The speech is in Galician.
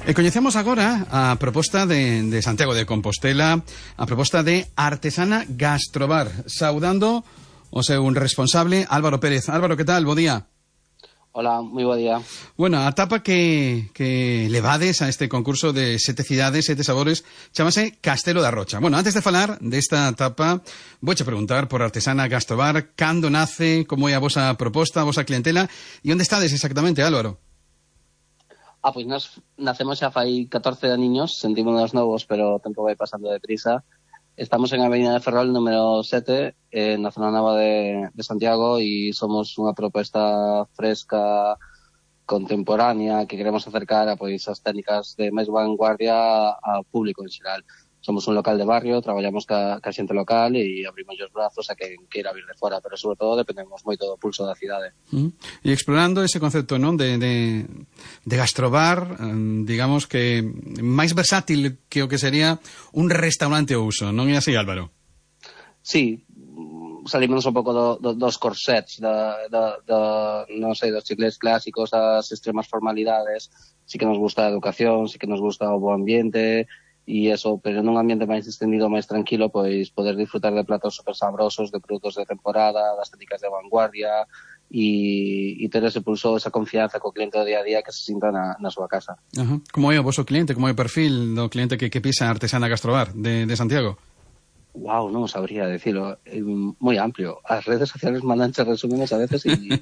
E coñecemos agora a proposta de Santiago de Compostela, a proposta de Artesana Gastrobar, saudando o seu responsable Álvaro Pérez. Álvaro, que tal? Bo día. Hola, moi bo día. Bueno, a tapa que levades a este concurso de 7 cidades, 7 sabores, chamase Castelo da Rocha. Bueno, antes de falar desta etapa, vouche preguntar por Artesana Gastrobar, cando nace, como é a vosa proposta, a vosa clientela, e onde estades exactamente, Álvaro? Pois nós nacemos xa fai 14 aniños, sentímonos novos, pero o tempo vai pasando deprisa. Estamos en Avenida de Ferrol, número 7, na zona nova de Santiago, e somos unha proposta fresca, contemporánea, que queremos acercar a pois as técnicas de máis vanguardia ao público en xeral. Somos un local de barrio, traballamos ca xente local e abrimos os brazos a quen queira vir de fora, pero sobre todo dependemos moito do pulso da cidade. E explorando ese concepto, non, de gastrobar, digamos que máis versátil que o que sería un restaurante ao uso, non é así, Álvaro? Sí, salimos un pouco dos corsets, non sei, dos chiclés clásicos, das extremas formalidades. Sí que nos gusta a educación, sí que nos gusta o bo ambiente, e eso, pero nun ambiente máis extendido, máis tranquilo, pois poder disfrutar de platos super sabrosos, de produtos de temporada, das técnicas de vanguardia, e ter ese pulso, esa confianza co cliente do día a día que se sinta na súa casa. Como é o voso cliente, como é o perfil do cliente que pisa a Artesana Gastrobar de Santiago? Non sabría decirlo, moi amplio. As redes sociales mandanche resúmenes a veces e